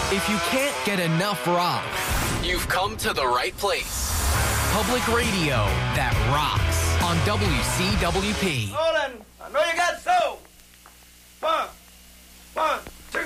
If you can't get enough rock, you've come to the right place. Public radio that rocks on WCWP. Nolan.